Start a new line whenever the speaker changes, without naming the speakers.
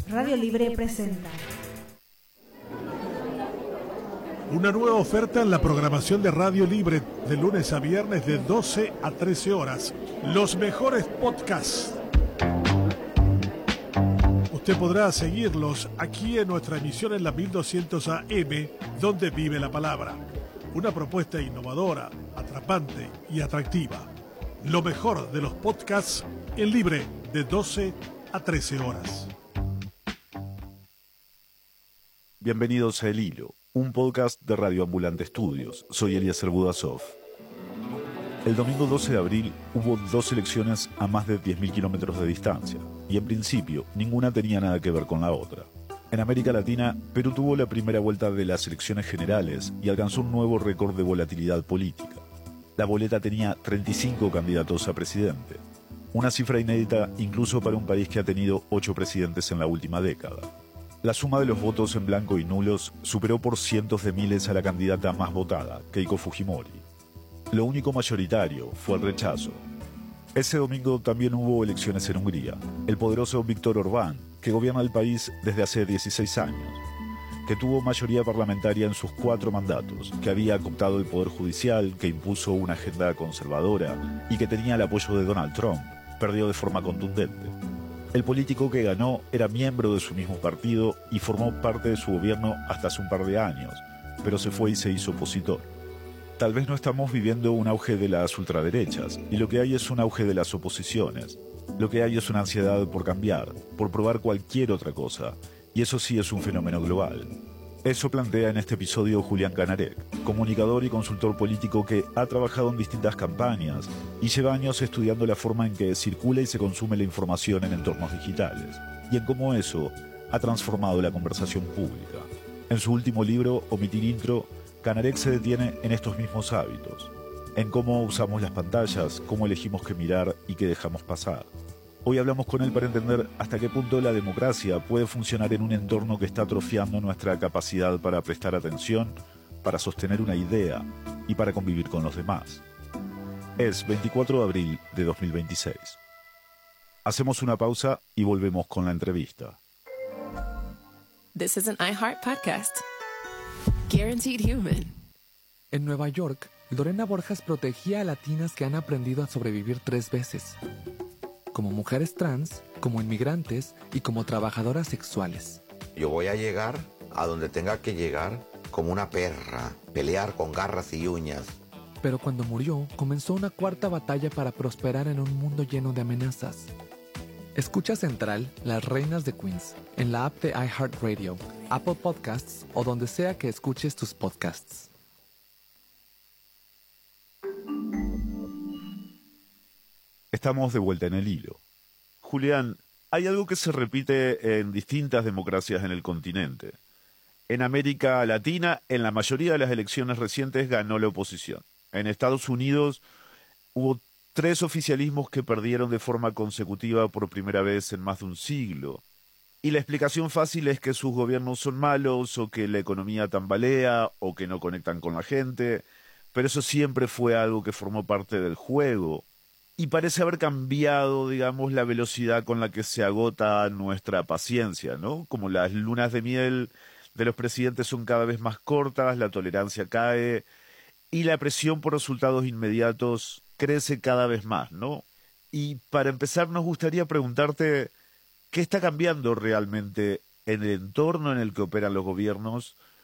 Radio Libre presenta
una nueva oferta en la programación de Radio Libre de lunes a viernes de 12 a 13 horas. Los mejores podcasts. Usted podrá seguirlos aquí en nuestra emisión en la 1200 AM, donde vive la palabra. Una propuesta innovadora, atrapante y atractiva. Lo mejor de los podcasts en Libre de 12 a 13 horas.
Bienvenidos a El Hilo, un podcast de Radio Ambulante Estudios. Soy Eliezer Budasov. El domingo 12 de abril hubo dos elecciones a más de 10.000 kilómetros de distancia, y en principio ninguna tenía nada que ver con la otra. En América Latina, Perú tuvo la primera vuelta de las elecciones generales y alcanzó un nuevo récord de volatilidad política. La boleta tenía 35 candidatos a presidente, una cifra inédita incluso para un país que ha tenido 8 presidentes en la última década. La suma de los votos en blanco y nulos superó por cientos de miles a la candidata más votada, Keiko Fujimori. Lo único mayoritario fue el rechazo. Ese domingo también hubo elecciones en Hungría. El poderoso Viktor Orbán, que gobierna el país desde hace 16 años, que tuvo mayoría parlamentaria en sus 4 mandatos, que había cooptado el poder judicial, que impuso una agenda conservadora y que tenía el apoyo de Donald Trump, perdió de forma contundente. El político que ganó era miembro de su mismo partido y formó parte de su gobierno hasta hace un par de años, pero se fue y se hizo opositor. Tal vez no estamos viviendo un auge de las ultraderechas, y lo que hay es un auge de las oposiciones. Lo que hay es una ansiedad por cambiar, por probar cualquier otra cosa, y eso sí es un fenómeno global. Eso plantea en este episodio Julián Canarek, comunicador y consultor político que ha trabajado en distintas campañas y lleva años estudiando la forma en que circula y se consume la información en entornos digitales, y en cómo eso ha transformado la conversación pública. En su último libro, Omitir Intro, Canarek se detiene en estos mismos hábitos, en cómo usamos las pantallas, cómo elegimos qué mirar y qué dejamos pasar. Hoy hablamos con él para entender hasta qué punto la democracia puede funcionar en un entorno que está atrofiando nuestra capacidad para prestar atención, para sostener una idea y para convivir con los demás. Es 24 de abril de 2026. Hacemos una pausa y volvemos con la entrevista.
This is an iHeart podcast. Guaranteed human.
En Nueva York, Lorena Borjas protegía a latinas que han aprendido a sobrevivir 3 veces. Como mujeres trans, como inmigrantes y como trabajadoras sexuales.
Yo voy a llegar a donde tenga que llegar como una perra, pelear con garras y uñas.
Pero cuando murió, comenzó una 4ª batalla para prosperar en un mundo lleno de amenazas. Escucha Central, Las Reinas de Queens, en la app de iHeartRadio, Apple Podcasts o donde sea que escuches tus podcasts.
Estamos de vuelta en El Hilo. Julián, hay algo que se repite en distintas democracias en el continente. En América Latina, en la mayoría de las elecciones recientes ganó la oposición. En Estados Unidos hubo 3 oficialismos que perdieron de forma consecutiva por primera vez en más de un siglo. Y la explicación fácil es que sus gobiernos son malos, o que la economía tambalea, o que no conectan con la gente. Pero eso siempre fue algo que formó parte del juego. Y parece haber cambiado, digamos, la velocidad con la que se agota nuestra paciencia, ¿no? Como las lunas de miel de los presidentes son cada vez más cortas, la tolerancia cae y la presión por resultados inmediatos crece cada vez más, ¿no? Y para empezar nos gustaría preguntarte, ¿qué está cambiando realmente en el entorno en el que operan los gobiernos